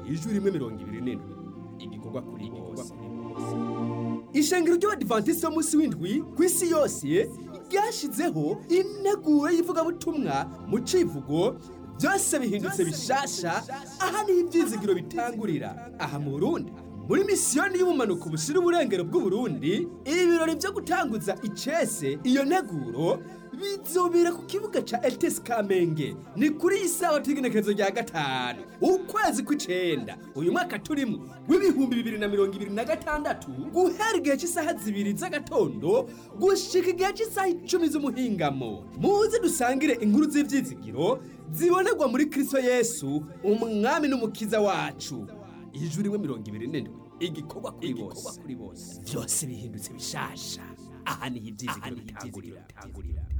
ijwi rimwe 27 igikorwa kuri bose. Ishengero ry'Abadiventiste b'umunsi w'indwi ku isi yose ryashizeho integuro y'ivugabutumwa mu civugo byose bihindutse bishasha. Aha ni ibyizigiro bitangurira aha mu Burundi muri misiyoni y'ubumanuko bushira uburengero bw'Uburundi. Ibirori byo gutanguza icese iyo nteguro bizobera ku kibuga ca ETS Kamenge ni kuri isaha t'igenekerezo rya 5 ukwezi kw'icenda uyu mwaka turimo w'ibihumbi 2026 guhera igihe cy'isaha 2 z'agatondo gushika igihe cy'isaha 10 z'umuhingamo. Muze dusangire inkuru z'ivyizigiro zibonerwa muri Kristo Yesu umwami n'umukiza wacu. Ijwi rimwe 27 igikorwa kuri bose. Byose bihindutse bishasha. Aha ni ivyizigiro bitangurira.